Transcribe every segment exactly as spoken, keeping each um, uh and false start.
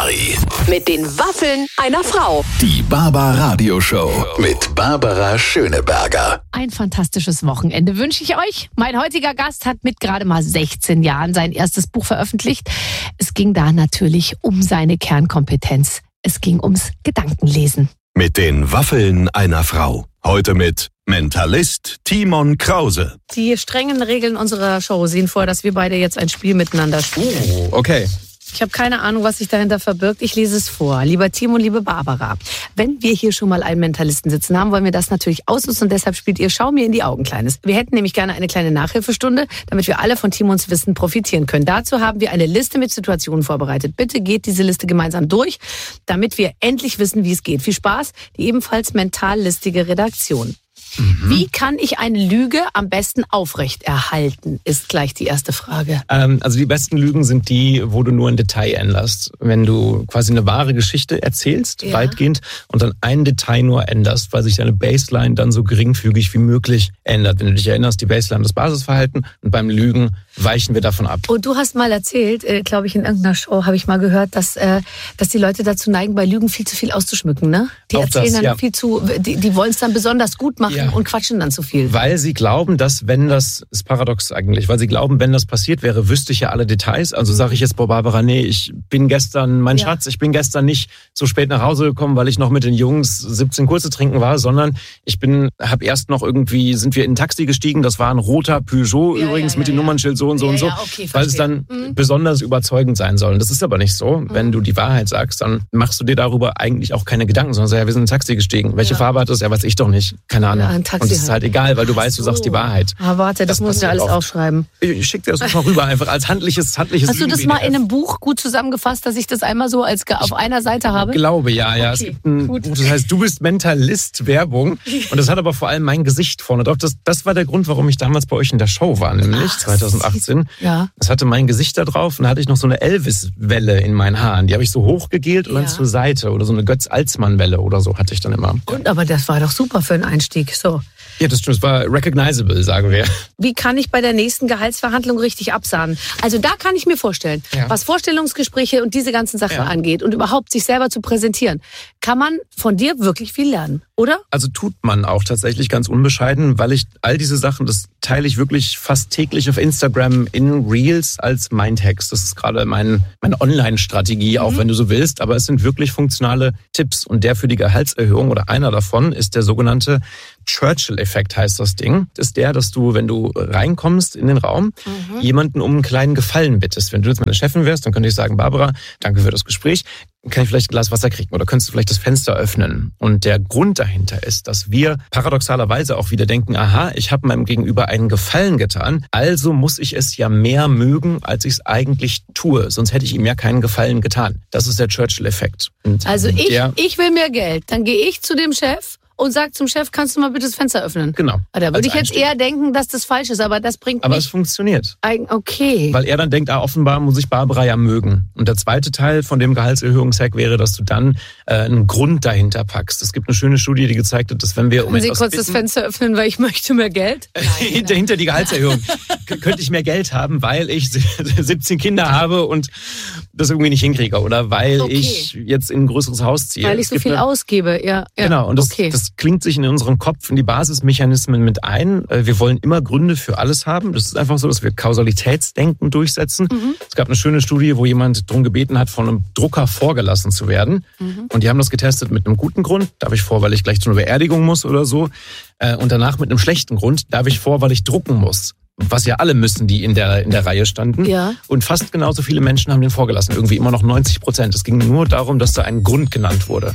Mit den Waffeln einer Frau. Die Barbara Show mit Barbara Schöneberger. Ein fantastisches Wochenende wünsche ich euch. Mein heutiger Gast hat mit gerade mal sechzehn Jahren sein erstes Buch veröffentlicht. Es ging da natürlich um seine Kernkompetenz. Es ging ums Gedankenlesen. Mit den Waffeln einer Frau. Heute mit Mentalist Timon Krause. Die strengen Regeln unserer Show sehen vor, dass wir beide jetzt ein Spiel miteinander spielen. Oh, okay. Ich habe keine Ahnung, was sich dahinter verbirgt. Ich lese es vor. Lieber Timon, liebe Barbara, wenn wir hier schon mal einen Mentalisten sitzen haben, wollen wir das natürlich ausnutzen und deshalb spielt ihr Schau mir in die Augen, Kleines. Wir hätten nämlich gerne eine kleine Nachhilfestunde, damit wir alle von Timons Wissen profitieren können. Dazu haben wir eine Liste mit Situationen vorbereitet. Bitte geht diese Liste gemeinsam durch, damit wir endlich wissen, wie es geht. Viel Spaß, die ebenfalls mental listige Redaktion. Mhm. Wie kann ich eine Lüge am besten aufrechterhalten, ist gleich die erste Frage. Ähm, also die besten Lügen sind die, wo du nur ein Detail änderst. Wenn du quasi eine wahre Geschichte erzählst, ja. weitgehend, und dann ein Detail nur änderst, weil sich deine Baseline dann so geringfügig wie möglich ändert. Wenn du dich erinnerst, die Baseline, das Basisverhalten, und beim Lügen weichen wir davon ab. Und du hast mal erzählt, äh, glaube ich, in irgendeiner Show habe ich mal gehört, dass, äh, dass die Leute dazu neigen, bei Lügen viel zu viel auszuschmücken, ne? Die Auch erzählen das, dann ja. viel zu, die, die wollen es dann besonders gut machen. Ja. Und quatschen dann zu viel. Weil sie glauben, dass wenn das, ist paradox eigentlich, weil sie glauben, wenn das passiert wäre, wüsste ich ja alle Details. Also sage ich jetzt, boah Barbara, nee, ich bin gestern, mein ja. Schatz, ich bin gestern nicht so spät nach Hause gekommen, weil ich noch mit den Jungs siebzehn Kurse trinken war, sondern ich bin, habe erst noch irgendwie, sind wir in ein Taxi gestiegen, das war ein roter Peugeot ja, übrigens ja, ja, mit dem ja. Nummernschild so und so ja, und so, ja, okay, weil es dann mhm. besonders überzeugend sein soll. Und das ist aber nicht so. Mhm. Wenn du die Wahrheit sagst, dann machst du dir darüber eigentlich auch keine Gedanken, sondern sagst, ja, wir sind in ein Taxi gestiegen. Welche ja. Farbe hat das? Ja, weiß ich doch nicht. Keine Ahnung. Ja, ein Taxi und das ist halt egal, weil du weißt, du sagst die Wahrheit. Ah, warte, das, das muss ich alles oft. aufschreiben. Ich schicke dir das mal rüber, einfach als handliches, handliches Hast du das mal in einem Buch gut zusammengefasst, dass ich das einmal so als auf einer Seite habe? Ich glaube, ja, ja. Okay, es gibt ein gut. Buch, das heißt, du bist Mentalist, Werbung. Und das hat aber vor allem mein Gesicht vorne drauf. Das, das war der Grund, warum ich damals bei euch in der Show war, nämlich Ach, zwanzig achtzehn. Ja. Das hatte mein Gesicht da drauf und da hatte ich noch so eine Elvis-Welle in meinen Haaren. Die habe ich so hochgegelt und ja. dann zur Seite. Oder so eine Götz-Alsmann-Welle oder so hatte ich dann immer. Und, aber das war doch super für einen Einstieg. So. Ja, das stimmt. Es war recognizable, sagen wir. Wie kann ich bei der nächsten Gehaltsverhandlung richtig absahnen? Also da kann ich mir vorstellen, ja. was Vorstellungsgespräche und diese ganzen Sachen ja. angeht und überhaupt sich selber zu präsentieren, kann man von dir wirklich viel lernen, oder? Also tut man auch tatsächlich ganz unbescheiden, weil ich all diese Sachen, das teile ich wirklich fast täglich auf Instagram in Reels als Mindhacks. Das ist gerade mein, meine Online-Strategie, mhm. auch wenn du so willst. Aber es sind wirklich funktionale Tipps. Und der für die Gehaltserhöhung oder einer davon ist der sogenannte Churchill-Effekt, heißt das Ding. Das ist der, dass du, wenn du reinkommst in den Raum, mhm. jemanden um einen kleinen Gefallen bittest. Wenn du jetzt meine Chefin wärst, dann könnte ich sagen, Barbara, danke für das Gespräch. Kann ich vielleicht ein Glas Wasser kriegen oder könntest du vielleicht das Fenster öffnen? Und der Grund dahinter ist, dass wir paradoxalerweise auch wieder denken, aha, ich habe meinem Gegenüber einen Gefallen getan, also muss ich es ja mehr mögen, als ich es eigentlich tue. Sonst hätte ich ihm ja keinen Gefallen getan. Das ist der Churchill-Effekt. Und also ich, ich will mehr Geld. Dann gehe ich zu dem Chef und sagt zum Chef, kannst du mal bitte das Fenster öffnen? Genau. Da würde ich jetzt eher denken, dass das falsch ist, aber das bringt Aber mich es funktioniert. Okay. Weil er dann denkt, ah, offenbar muss ich Barbara ja mögen. Und der zweite Teil von dem Gehaltserhöhungshack wäre, dass du dann äh, einen Grund dahinter packst. Es gibt eine schöne Studie, die gezeigt hat, dass wenn wir um Können Sie etwas kurz bitten, das Fenster öffnen, weil ich möchte mehr Geld? Nein, Hinter die Gehaltserhöhung. Könnte ich mehr Geld haben, weil ich siebzehn Kinder habe und das irgendwie nicht hinkriege. Oder weil okay. ich jetzt in ein größeres Haus ziehe. Weil ich so viel eine... ausgebe, ja. ja. Genau, und das, okay. das klingt sich in unserem Kopf in die Basismechanismen mit ein. Wir wollen immer Gründe für alles haben. Das ist einfach so, dass wir Kausalitätsdenken durchsetzen. Mhm. Es gab eine schöne Studie, wo jemand darum gebeten hat, von einem Drucker vorgelassen zu werden. Mhm. Und die haben das getestet mit einem guten Grund. Darf ich vor, weil ich gleich zu einer Beerdigung muss oder so. Und danach mit einem schlechten Grund. Darf ich vor, weil ich drucken muss. Was ja alle müssen, die in der, in der Reihe standen. Ja. Und fast genauso viele Menschen haben den vorgelassen. Irgendwie immer noch neunzig Prozent. Es ging nur darum, dass da ein Grund genannt wurde.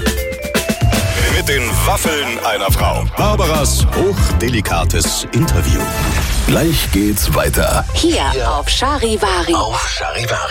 Mit den Waffeln einer Frau. Barbaras hochdelikates Interview. Gleich geht's weiter. Hier auf Charivari. Auf Charivari.